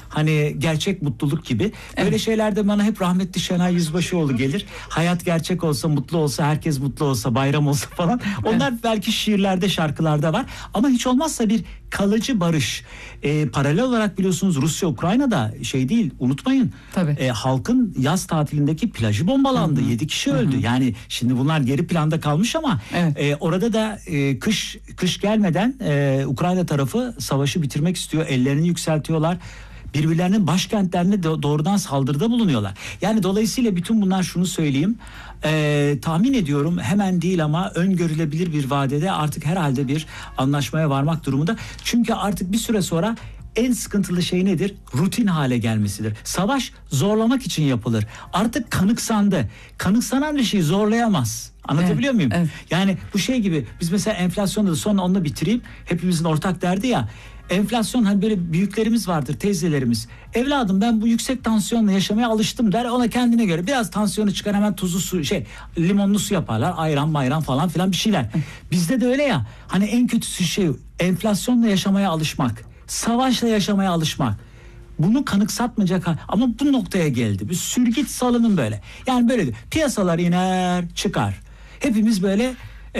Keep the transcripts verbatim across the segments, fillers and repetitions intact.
Hani gerçek mutluluk gibi. Böyle evet. şeylerde bana hep rahmetli Şenay Yüzbaşıoğlu gelir. Hayat gerçek olsa, mutlu olsa, herkes mutlu olsa, bayram olsa falan. Onlar evet. belki şiirlerde, şarkılarda var. Ama hiç olmazsa bir kalıcı barış. Ee, paralel olarak biliyorsunuz Rusya Ukrayna'da şey değil, unutmayın. E, halkın yaz tatilindeki plajı bombalandı. Yedi kişi öldü. Hı hı. Yani şimdi bunlar geri planda kalmış ama evet. e, orada da e, kış kış gelmeden e, Ukrayna tarafı savaşı bitirmek istiyor. Ellerini yükseltiyorlar. Birbirlerinin başkentlerine doğrudan saldırıda bulunuyorlar. Yani dolayısıyla bütün bunlar, şunu söyleyeyim. Ee, tahmin ediyorum hemen değil ama öngörülebilir bir vadede artık herhalde bir anlaşmaya varmak durumunda. Çünkü artık bir süre sonra en sıkıntılı şey nedir? Rutin hale gelmesidir. Savaş zorlamak için yapılır. Artık kanıksandı. Kanıksanan bir şeyi zorlayamaz. Anlatabiliyor evet, muyum? Evet. Yani bu şey gibi, biz mesela enflasyonda da sonra onunla bitireyim. Hepimizin ortak derdi ya. Enflasyon, hani böyle büyüklerimiz vardır, teyzelerimiz. Evladım ben bu yüksek tansiyonla yaşamaya alıştım der. Ona kendine göre biraz tansiyonu çıkar, hemen tuzlu su, şey limonlu su yaparlar. Ayran mayran falan filan bir şeyler. Bizde de öyle ya. Hani en kötüsü şey enflasyonla yaşamaya alışmak. Savaşla yaşamaya alışmak. Bunu kanıksatmayacak ama bu noktaya geldi. Bir sürgit salının böyle. Yani böyle piyasalar iner çıkar. Hepimiz böyle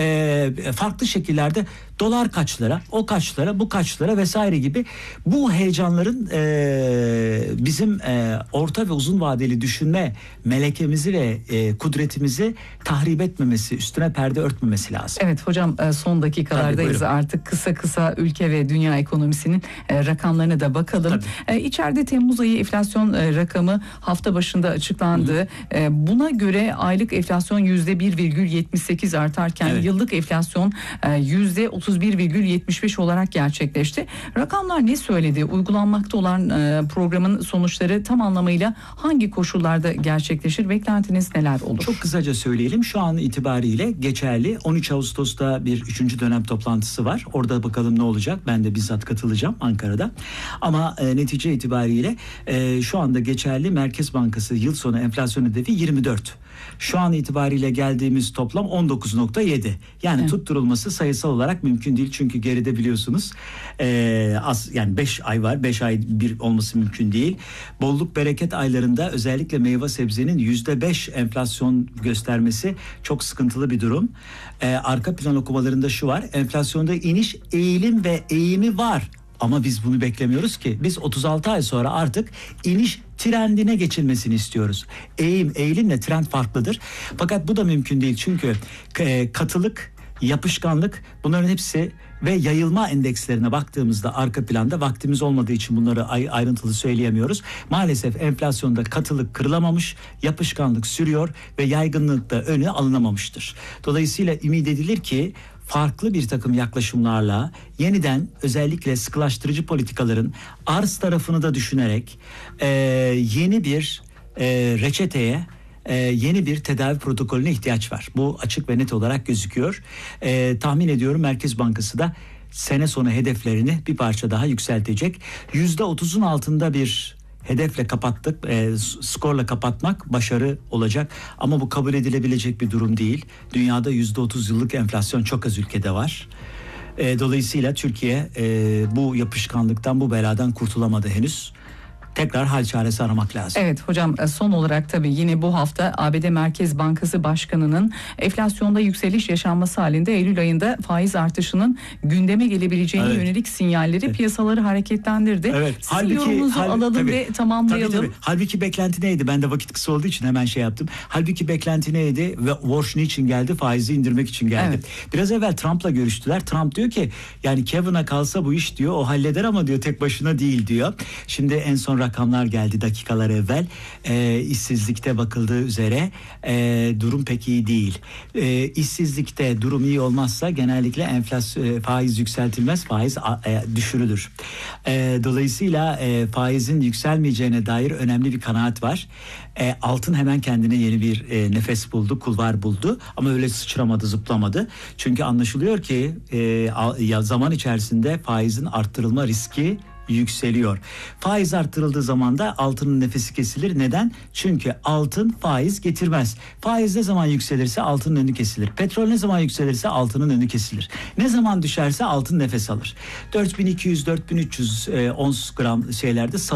e, farklı şekillerde dolar kaç lira, o kaç lira, bu kaç lira vesaire gibi bu heyecanların e, bizim e, orta ve uzun vadeli düşünme melekemizi ve e, kudretimizi tahrip etmemesi, üstüne perde örtmemesi lazım. Evet hocam, son dakikalardayız. Tabii, artık kısa kısa ülke ve dünya ekonomisinin e, rakamlarına da bakalım. E, içeride Temmuz ayı enflasyon e, rakamı hafta başında açıklandı. E, buna göre aylık enflasyon yüzde bir virgül yetmiş sekiz artarken evet. yıllık enflasyon e, yüzde otuz bir virgül yetmiş beş olarak gerçekleşti. Rakamlar ne söyledi? Uygulanmakta olan e, programın sonuçları tam anlamıyla hangi koşullarda gerçekleşir? Beklentiniz neler olur? Çok kısaca söyleyelim. Şu an itibariyle geçerli. on üç Ağustos'ta bir üçüncü dönem toplantısı var. Orada bakalım ne olacak? Ben de bizzat katılacağım Ankara'da. Ama e, netice itibariyle e, şu anda geçerli Merkez Bankası yıl sonu enflasyon hedefi yirmi dört. Şu an itibariyle geldiğimiz toplam on dokuz nokta yedi. Yani evet. tutturulması sayısal olarak mümkün değil. Çünkü geride biliyorsunuz e, az, yani beş ay var. beş ay bir olması mümkün değil. Bolluk bereket aylarında özellikle meyve sebzenin yüzde beş enflasyon göstermesi çok sıkıntılı bir durum. E, arka plan okumalarında şu var. Enflasyonda iniş, eğilim ve eğimi var. Ama biz bunu beklemiyoruz ki. Biz otuz altı ay sonra artık iniş trendine geçilmesini istiyoruz. Eğim, eğilimle trend farklıdır. Fakat bu da mümkün değil. Çünkü katılık, yapışkanlık, bunların hepsi ve yayılma endekslerine baktığımızda arka planda, vaktimiz olmadığı için bunları ayrıntılı söyleyemiyoruz. Maalesef enflasyonda katılık kırılamamış, yapışkanlık sürüyor ve yaygınlık da önü alınamamıştır. Dolayısıyla ümit edilir ki farklı bir takım yaklaşımlarla yeniden özellikle sıkılaştırıcı politikaların arz tarafını da düşünerek e, yeni bir e, reçeteye, e, yeni bir tedavi protokolüne ihtiyaç var. Bu açık ve net olarak gözüküyor. E, tahmin ediyorum Merkez Bankası da sene sonu hedeflerini bir parça daha yükseltecek. yüzde otuzun altında bir hedefle kapattık, e, skorla kapatmak başarı olacak. Ama bu kabul edilebilecek bir durum değil. Dünyada yüzde otuz yıllık enflasyon çok az ülkede var. E, dolayısıyla Türkiye e, bu yapışkanlıktan, bu beladan kurtulamadı henüz. Tekrar hal çaresi aramak lazım. Evet hocam, son olarak tabii yine bu hafta A B D Merkez Bankası Başkanı'nın enflasyonda yükseliş yaşanması halinde Eylül ayında faiz artışının gündeme gelebileceğine evet. yönelik sinyalleri evet. piyasaları hareketlendirdi. Evet. Sizin halbuki, yorumunuzu hal, alalım tabii, ve tamamlayalım. Tabii, tabii. Halbuki beklenti neydi? Ben de vakit kısa olduğu için hemen şey yaptım. Halbuki beklenti neydi? Ve Warsh niçin geldi? Faizi indirmek için geldi. Evet. Biraz evvel Trump'la görüştüler. Trump diyor ki yani Kevin'a kalsa bu iş diyor, o halleder ama diyor tek başına değil diyor. Şimdi en son rakamlar geldi dakikalar evvel. E, işsizlikte bakıldığı üzere e, durum pek iyi değil. E, işsizlikte durum iyi olmazsa genellikle enflasyon, faiz yükseltilmez, faiz e, düşürülür. E, dolayısıyla e, faizin yükselmeyeceğine dair önemli bir kanaat var. E, altın hemen kendine yeni bir e, nefes buldu, kulvar buldu ama öyle sıçramadı, zıplamadı. Çünkü anlaşılıyor ki e, ya zaman içerisinde faizin arttırılma riski yükseliyor. Faiz arttırıldığı zaman da altının nefesi kesilir. Neden? Çünkü altın faiz getirmez. Faiz ne zaman yükselirse altının önü kesilir. Petrol ne zaman yükselirse altının önü kesilir. Ne zaman düşerse altın nefes alır. dört bin iki yüz dört bin üç yüz e, ons gram şeylerde